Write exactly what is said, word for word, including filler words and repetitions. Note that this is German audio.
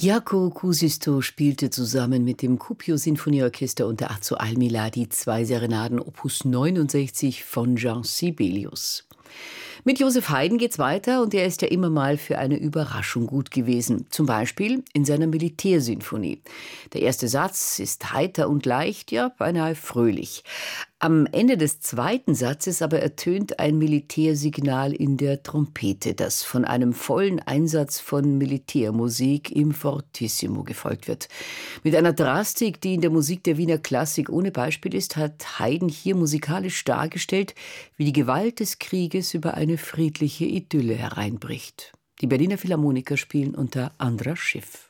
Jaco Kuusisto spielte zusammen mit dem Kuopio-Sinfonieorchester unter Azo Almila die zwei Serenaden Opus neunundsechzig von Jean Sibelius. Mit Joseph Haydn geht's weiter und er ist ja immer mal für eine Überraschung gut gewesen. Zum Beispiel in seiner Militärsinfonie. Der erste Satz ist heiter und leicht, ja beinahe fröhlich. Am Ende des zweiten Satzes aber ertönt ein Militärsignal in der Trompete, das von einem vollen Einsatz von Militärmusik im Fortissimo gefolgt wird. Mit einer Drastik, die in der Musik der Wiener Klassik ohne Beispiel ist, hat Haydn hier musikalisch dargestellt, wie die Gewalt des Krieges über eine friedliche Idylle hereinbricht. Die Berliner Philharmoniker spielen unter Andras Schiff.